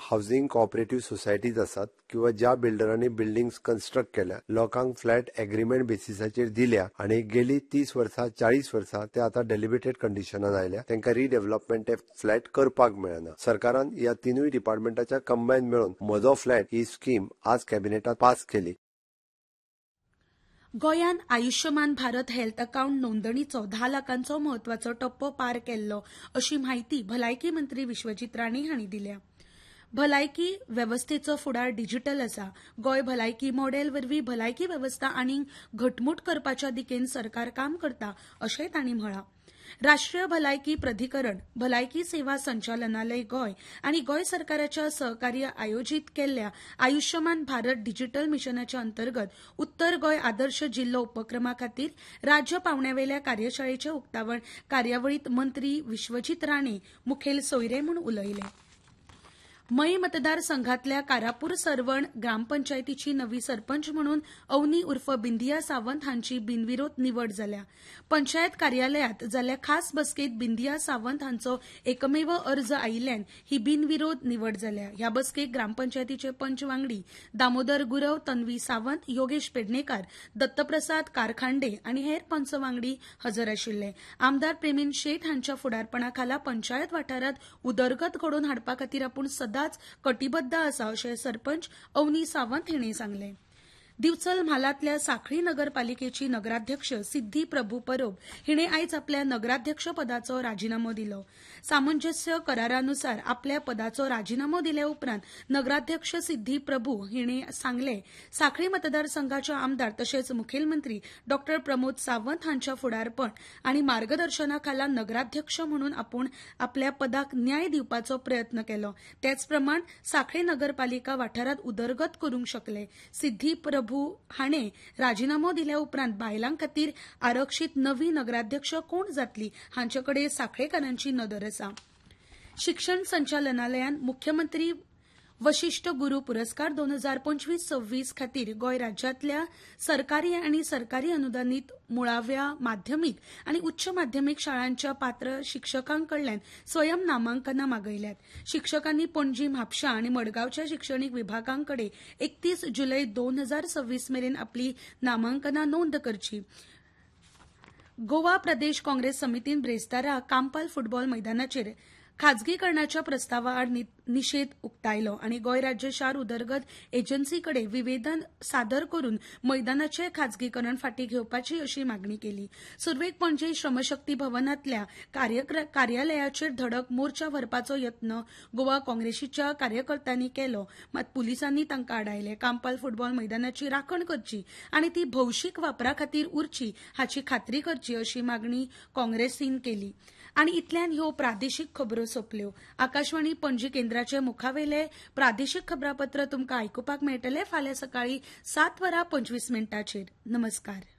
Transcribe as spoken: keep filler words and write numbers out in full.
Housing cooperative societies आसात किंवा ज्या बिल्डरांनी बिल्डिंग्स कन्स्ट्रक्ट केल्या, लोकांक फ्लॅट एग्रीमेंट बेसिसाचेर दिल्या आणि गेली तीस वर्सां चाळीस वर्सां ते आता डेलिमिटेड कंडिशनान आयल्या, तांकां रिडेव्हलपमेंट फ्लॅट करपाक मेळना. सरकारान ह्या तिनूय डिपार्टमेंटाच्या कंबायन मेळून म्हजो फ्लॅट ही स्कीम आज कॅबिनेटात पास केली. गोंयान आयुष्यमान भारत हेल्थ अकाउंट नोंदणीचो धा लाखांचो म्हत्वाचो टप्पो पार केल्लो अशी माहिती भलायकी मंत्री विश्वजीत राणे हांणी दिल्या. भलायकी वेवस्थेचो फुडार डिजिटल आसा. गोंय भलायकी मॉडेल वरवीं भलायकी वेवस्था आनीक घटमूट करपाच्या दिकेन सरकार काम करता अशेंय तांणी म्हळां. राष्ट्रीय भलायकी प्राधिकरण, भलायकी सेवा संचालनालय गोंय आनी गोंय सरकाराच्या सहकार्य आयोजीत केल्ल्या आयुष्यमान भारत डिजिटल मिशनाच्या अंतर्गत उत्तर गोंय आदर्श जिल्लो उपक्रमा खातीर राज्य पावण्यावेल्या कार्यशाळेचे उक्तावण कार्यावळीत मंत्री विश्वजीत राणे मुखेल सोयरे म्हूण उलयले. मयी मतदारसंघातल्या कारापूर सरवण ग्रामपंचायतीची नवी सरपंच म्हणून अवनी उर्फ बिंदिया सावंत हांची बिनविरोध निवड जाल्या. पंचायत कार्यालयात जाल्ल्या खास बसकेत बिंदिया सावंत हांचो एकमेव अर्ज आयिल्ल्यान ही बिनविरोध निवड जाल्या. ह्या बसकेक ग्रामपंचायतीचे पंच वांगडी दामोदर गुरव, तन्वी सावंत, योगेश पेडणेकार, दत्तप्रसाद कारखांडे आनी हेर पंच वांगडी हजर आशिल्ले. आमदार प्रेमीन शेट हांच्या फुडारपणाखाला पंचायत वाठारात उदरगत घडोवन हाडपा खातीर आपूण सदांच कटिबद्ध आसा अशें सरपंच अवनी सावंत हांणी सांगलें. दिवचल म्हालांतल्या सांखळी नगरपालिकेची नगराध्यक्ष सिद्धी प्रभू परब हिणे आयज आपल्या नगराध्यक्ष पदाचो राजिनामो दिलो. सामंजस्य करारानुसार आपल्या पदाचो राजिनामो दिले उपरांत नगराध्यक्ष सिद्धी प्रभू हिणे सांगले, सांखळी मतदारसंघाच्या आमदार तशेंच मुखेलमंत्री डॉ प्रमोद सावंत हांच्या फुडारपण आनी मार्गदर्शनाखाला नगराध्यक्ष म्हणून आपूण आपल्या पदाक न्याय दिवपाचो प्रयत्न केलो. तेच प्रमाण सांखळी नगरपालिका वाठारात उदरगत करूंक शकले. सिद्धी प्रभू हाणे राजिनामो दिल्या उपरांत बायलां खातीर आरक्षीत नवी नगराध्यक्ष कोण जातली हांचे कडेन सांखळेकारांची नदर आसा. शिक्षण संचालनालयान मुख्यमंत्री वशिष्ठ गुरू पुरस्कार दोन हजार पंचवीस सव्वीस खातीर गोंय राज्यांतल्या सरकारी आनी सरकारी अनुदानीत मुळाव्या माध्यमीक आनी उच्च माध्यमीक शाळांच्या पात्र शिक्षकांकडल्यान स्वयं नामांकनां मागयल्यात. शिक्षकांनी पणजी, म्हापशां आनी मडगांवच्या शिक्षणीक विभागांकडे एकतीस जुलय दोन हजार सव्वीस मेरेन आपली नामांकनां नोंद करची. गोवा प्रदेश काँग्रेस समितीन ब्रेस्तारा कांपाल फुटबॉल मैदानाचेर खाजगीकरणाच्या प्रस्तावा आड निशेध उक्तायलो आनी गोंय राज्य शार उदरगत एजन्सीकडे विवेदन सादर करून मैदानाचे खाजगीकरण फाटीं घेवपाची अशी मागणी केली. सुरवेक पणजे श्रमशक्ती भवनातल्या कार्यालयाचेर धडक मोर्चा व्हरपाचो यत्न गोवा काँग्रेसीच्या कार्यकर्त्यांनी केलो, मात पुलिसांनी तांकां आडायले. कांपाल फुटबॉल मैदानाची राखण करची आनी ती भौशीक वापरा खातीर उरची हाची खात्री करची अशी मागणी काँग्रेसीन केली. आनी इतल्यान ह्यो प्रादेशीक खबरो सोंपल्यो. आकाशवाणी पणजी केंद्राचे मुखावेले प्रादेशीक खबरापत्र तुमकां आयकुपाक मेळटले फाल्यां सकाळीं सात वरां पंचवीस मिनटांचेर. नमस्कार.